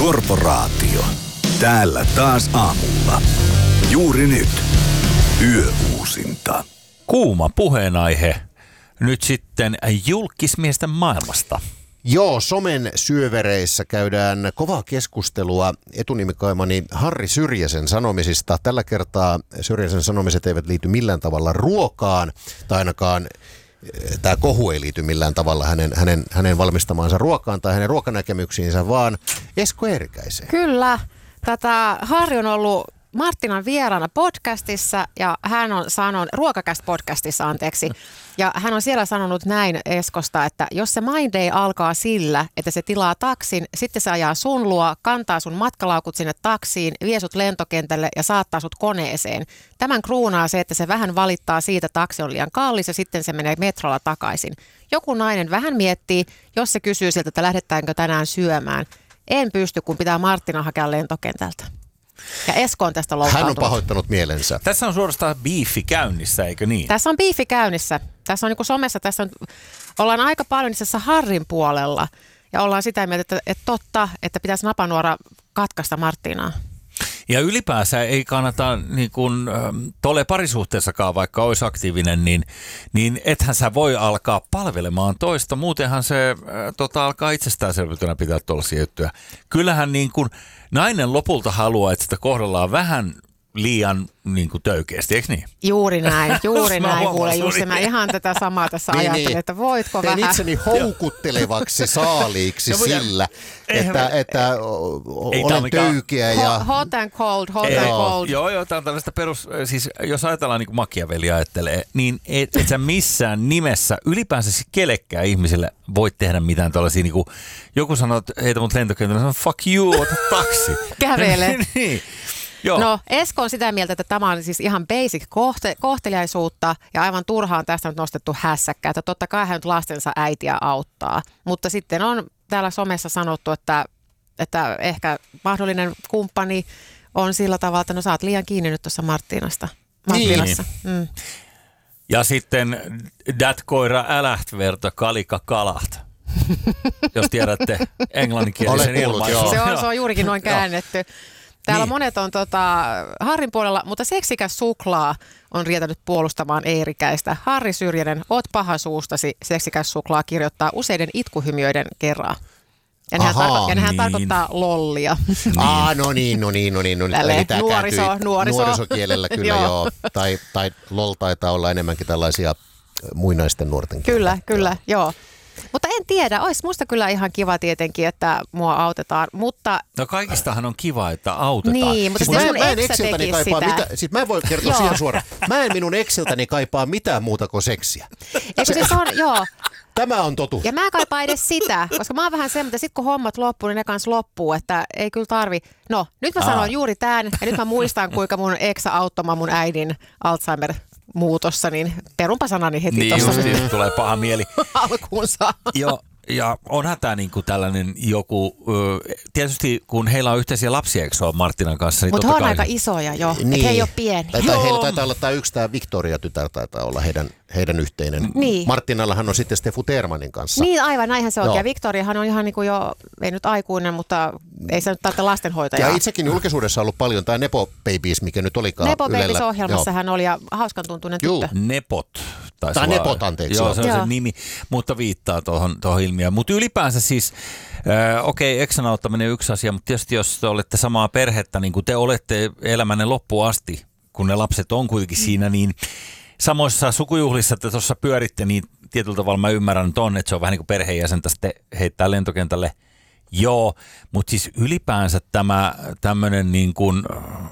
Korporaatio. Täällä taas aamulla. Juuri nyt. Yöuusinta. Kuuma puheenaihe nyt sitten julkismiesten maailmasta. Joo, somen syövereissä käydään kovaa keskustelua etunimikaimani Harri Syrjäsen sanomisista. Tällä kertaa Syrjäsen sanomiset eivät liity millään tavalla ruokaan, tai ainakaan tämä kohu ei liity millään tavalla hänen valmistamaansa ruokaan tai hänen ruokanäkemyksiinsä, vaan Esko Eerikäiseen. Kyllä. Harri on ollut Martinan vieraana podcastissa ja hän on sanonut, Ruokakäst-podcastissa anteeksi, ja hän on siellä sanonut näin Eskosta, että jos se Mind Day alkaa sillä, että se tilaa taksin, sitten se ajaa sun luo, kantaa sun matkalaukut sinne taksiin, vie sut lentokentälle ja saattaa sut koneeseen. Tämän kruunaa se, että se vähän valittaa siitä, että taksi on liian kallis ja sitten se menee metrolla takaisin. Joku nainen vähän miettii, jos se kysyy siltä, että lähdetäänkö tänään syömään. En pysty, kun pitää Martina hakea lentokentältä. Ja Esko on tästä loukkaantunut. Hän on pahoittanut mielensä. Tässä on suorastaan biifi käynnissä, eikö niin? Tässä on biifi käynnissä. Tässä on niin kuin somessa, ollaan aika paljon itse asiassa Harrin puolella. Ja ollaan sitä mieltä, että totta, että pitäisi napanuora katkaista Martinaa. Ja ylipäänsä ei kannata niin kuin tuolle parisuhteessakaan, vaikka olisi aktiivinen, niin ethän sä voi alkaa palvelemaan toista. Muutenhan se alkaa itsestäänselvyytenä pitää tuollaisia juttuja. Kyllähän niin kuin nainen lopulta haluaa, että sitä kohdellaan vähän liian niin kuin töykeästi, eikö niin? Juuri näin, kuule Jussi. Mä ihan tätä samaa tässä ajattelin, että voitko tein vähän. itseni houkuttelevaksi saaliiksi sillä, että olen töykeä. Hot and cold. Joo, tämä on tällaista siis jos ajatellaan niin kuin Machiavelli ajattelee, niin et sä missään nimessä ylipäänsä kellekään ihmiselle voit tehdä mitään tällaisia, niin kuin joku sanoo, että heitä mut lentokentällä, sanon fuck you, ota taksi. Kävele. Niin. Joo. No, Esko on sitä mieltä, että tämä on siis ihan basic kohteliaisuutta ja aivan turhaan tästä on nostettu hässäkkää, että totta kai hän nyt lastensa äitiä auttaa. Mutta sitten on täällä somessa sanottu, että ehkä mahdollinen kumppani on sillä tavalla, että no sä oot liian kiinni nyt tuossa Martinassa. Martinassa. Niin. Ja sitten koira älähtverta kalika kalaht. Jos tiedätte englanninkielisen ilmaisun. Se on juurikin noin käännetty. Täällä monet on Harrin puolella, mutta seksikäs suklaa on rietänyt puolustamaan Eerikäistä. Harri Syrjänen, oot paha suustasi, seksikäs suklaa kirjoittaa useiden itkuhymiöiden kerran. Ja nehän tarkoittaa lollia. No niin. Eli tämä nuorisokielellä kyllä joo. Tai lol taitaa olla enemmänkin tällaisia muinaisten nuorten kielellä. Kyllä, joo. Mutta en tiedä, olisi musta kyllä ihan kiva tietenkin, että mua autetaan, mutta... No kaikistahan on kiva, että autetaan. Niin, mutta siis mä en Exceltäni kaipaa mä en voi kertoa siihen suoraan. Mä en minun Exceltäni kaipaa mitään muuta kuin seksiä. Eikö se on, joo. Tämä on totuus. Ja mä kaipaan edes sitä, koska mä oon vähän semmoinen, että sit kun hommat loppuu, niin ne kanssa loppuu, että ei kyllä tarvi. No, nyt mä sanon juuri tämän, ja nyt mä muistan, kuinka mun ex auttamaan mun äidin Alzheimer-muutossa, niin perunpa sanani heti tuossa. Niin, tulee paha mieli. Alkuunsa. Joo. Ja onhan tämä niinku tällainen joku, tietysti kun heillä on yhteisiä lapsia, eikö se ole Martinan kanssa? Niin mutta he on aika isoja jo, niin. Että he ei ole pieniä. Heillä taitaa olla tämä Victoria-tytär taitaa olla heidän yhteinen. Niin. Martinallahan on sitten Stefu Termanin kanssa. Niin aivan, näinhän se on. Ja Victoriahan on ihan niin kuin jo, ei nyt aikuinen, mutta ei se nyt tarvitse lastenhoitajaa. Ja itsekin julkisuudessa on ollut paljon tämä Nepo Babies, mikä nyt olikaan Nepo Ylellä. Babies -ohjelmassa hän oli ja hauskan tuntuinen tyttö. Nepot. Tai Nepot, anteeksi. Joo, se on se nimi, mutta viittaa tuohon ilmiöön. Mutta ylipäänsä siis, eksän auttaminen on yksi asia, mutta tietysti jos te olette samaa perhettä, niin kuin te olette elämänne loppuun asti, kun ne lapset on kuitenkin siinä, niin samoissa sukujuhlissa te tuossa pyöritte, niin tietyllä tavalla mä ymmärrän, että se on vähän niin kuin perheenjäsentä sitten heittää lentokentälle. Joo, mutta siis ylipäänsä tämä tämmöinen niin kuin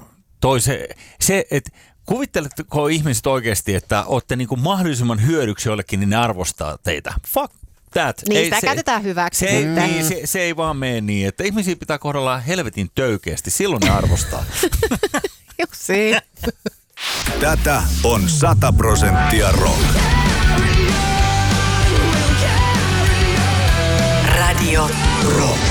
se, että kuvitteletko ihmiset oikeasti, että olette niin kuin mahdollisimman hyödyksi jollekin, niin ne arvostaa teitä? Fuck that. Niin, sitä käytetään hyväksi. Se ei vaan mene niin, että ihmisiä pitää kohdella helvetin töykeästi. Silloin ne arvostaa. Jussi. Tätä on 100% rock. Radio Rock.